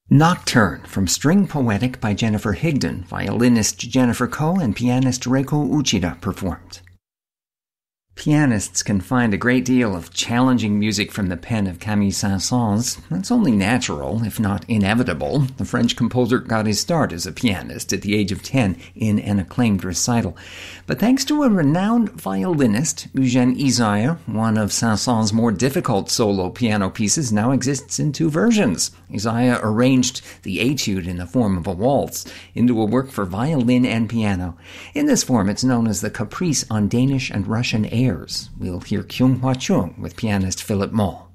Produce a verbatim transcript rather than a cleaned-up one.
Nocturne from String Poetic by Jennifer Higdon, violinist Jennifer Koh and pianist Reiko Uchida performed. Pianists can find a great deal of challenging music from the pen of Camille Saint-Saëns. That's only natural, if not inevitable. The French composer got his start as a pianist at the age of ten in an acclaimed recital. But thanks to a renowned violinist, Eugène Ysaye, one of Saint-Saëns' more difficult solo piano pieces now exists in two versions. Ysaye arranged the etude in the form of a waltz into a work for violin and piano. In this form, it's known as the Caprice on Danish and Russian airs. We'll hear Kyung Hwa Chung with pianist Philip Moll.